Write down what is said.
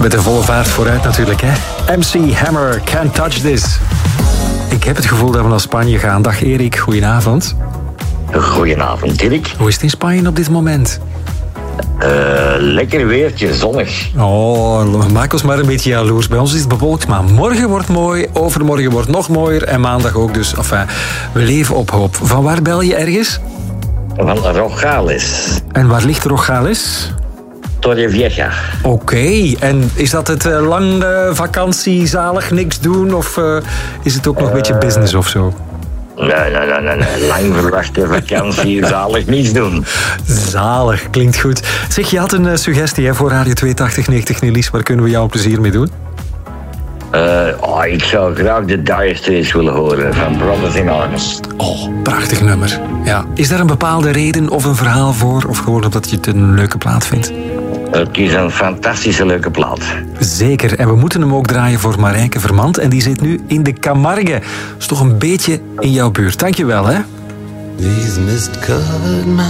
Met de volle vaart vooruit natuurlijk, hè. MC Hammer, Can't Touch This. Ik heb het gevoel dat we naar Spanje gaan. Dag Erik, goedenavond. Goedenavond, Dirk. Hoe is het in Spanje op dit moment? Lekker weertje, zonnig. Oh, maak ons maar een beetje jaloers. Bij ons is het bewolkt, maar morgen wordt mooi, overmorgen wordt nog mooier en maandag ook. Dus enfin, we leven op hoop. Van waar bel je ergens? Van Rojales. En waar ligt Rojales? Torrevieja. Oké, en is dat het lange vakantie, zalig niks doen? Of is het ook nog een beetje business of zo? Nee. Lang verwachte vakantie, zalig niets doen. Zalig, klinkt goed. Zeg, je had een suggestie hè, voor Radio 8290 Nielies. Waar kunnen we jou een plezier mee doen? Ik zou graag de Dire Straits willen horen van Brothers in Arms. Oh, prachtig nummer. Ja. Is daar een bepaalde reden of een verhaal voor? Of gewoon omdat je het een leuke plaat vindt? Het is een fantastische leuke plaat. Zeker. En we moeten hem ook draaien voor Marijke Vermand. En die zit nu in de Camargue. Dat is toch een beetje in jouw buurt. Dankjewel, hè? These mist-covered